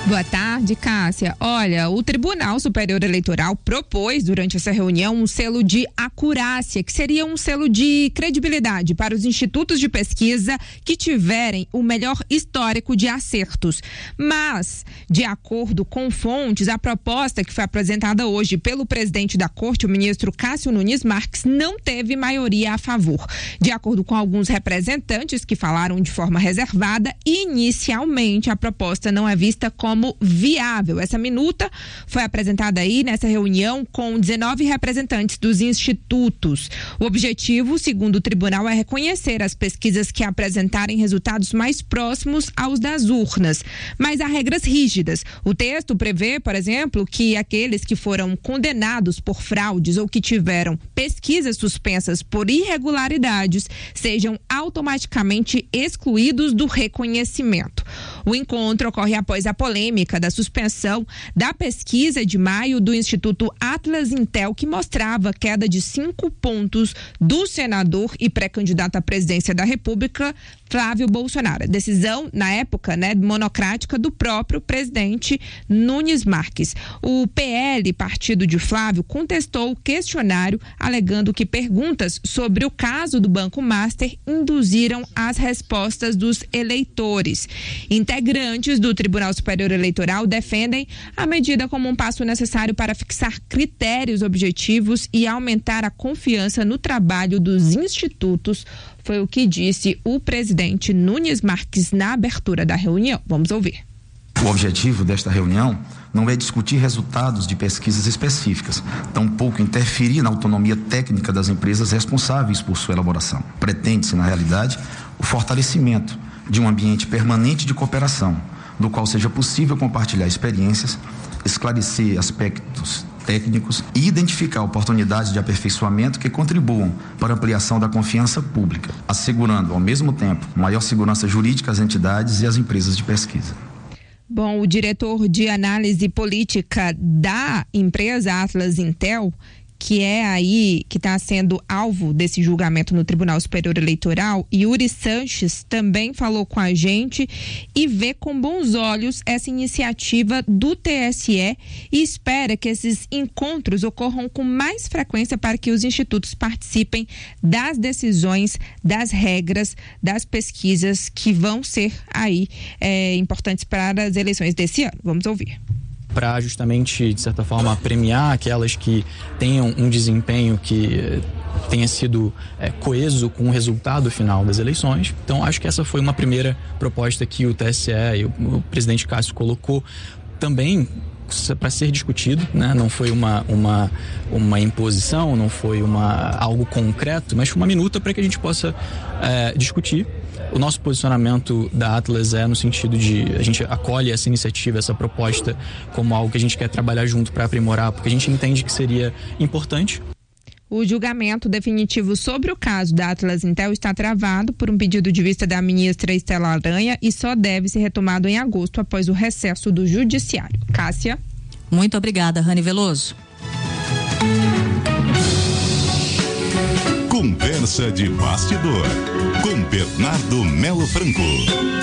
Boa tarde, Cássia. Olha, o Tribunal Superior Eleitoral propôs durante essa reunião um selo de acurácia, que seria um selo de credibilidade para os institutos de pesquisa que tiverem o melhor histórico de acertos. Mas, de acordo com fontes, a proposta que foi apresentada hoje pelo presidente da Corte, o ministro Cássio Nunes Marques, não teve maioria a favor. De acordo com alguns representantes que falaram de forma reservada, inicialmente a proposta não é vista como viável. Essa minuta foi apresentada aí nessa reunião com 19 representantes dos institutos. O objetivo, segundo o tribunal, é reconhecer as pesquisas que apresentarem resultados mais próximos aos das urnas, mas há regras rígidas. O texto prevê, por exemplo, que aqueles que foram condenados por fraudes ou que tiveram pesquisas suspensas por irregularidades sejam automaticamente excluídos do reconhecimento. O encontro ocorre após a polêmica da suspensão da pesquisa de maio do Instituto Atlas Intel, que mostrava queda de 5 pontos do senador e pré-candidato à presidência da República, Flávio Bolsonaro. Decisão, na época, monocrática do próprio presidente Nunes Marques. O PL, partido de Flávio, contestou o questionário, alegando que perguntas sobre o caso do Banco Master induziram as respostas dos eleitores. Integrantes do Tribunal Superior Eleitoral defendem a medida como um passo necessário para fixar critérios objetivos e aumentar a confiança no trabalho dos institutos. Foi o que disse o presidente Nunes Marques na abertura da reunião. Vamos ouvir. O objetivo desta reunião não é discutir resultados de pesquisas específicas, tampouco interferir na autonomia técnica das empresas responsáveis por sua elaboração. Pretende-se, na realidade, o fortalecimento de um ambiente permanente de cooperação, do qual seja possível compartilhar experiências, esclarecer aspectos técnicos e identificar oportunidades de aperfeiçoamento que contribuam para a ampliação da confiança pública, assegurando, ao mesmo tempo, maior segurança jurídica às entidades e às empresas de pesquisa. Bom, o diretor de análise política da empresa Atlas Intel, que está sendo alvo desse julgamento no Tribunal Superior Eleitoral, Yuri Sanches, também falou com a gente e vê com bons olhos essa iniciativa do TSE e espera que esses encontros ocorram com mais frequência para que os institutos participem das decisões, das regras, das pesquisas que vão ser aí importantes para as eleições desse ano. Vamos ouvir. Para justamente, de certa forma, premiar aquelas que tenham um desempenho que tenha sido coeso com o resultado final das eleições. Então, acho que essa foi uma primeira proposta que o TSE e o presidente Cássio colocou também para ser discutido, né? Não foi uma imposição, não foi algo concreto, mas foi uma minuta para que a gente possa discutir. O nosso posicionamento da Atlas é no sentido de a gente acolhe essa iniciativa, essa proposta como algo que a gente quer trabalhar junto para aprimorar, porque a gente entende que seria importante. O julgamento definitivo sobre o caso da Atlas Intel está travado por um pedido de vista da ministra Estela Aranha e só deve ser retomado em agosto após o recesso do judiciário. Cássia. Muito obrigada, Rani Veloso. Conversa de bastidor com Bernardo Melo Franco.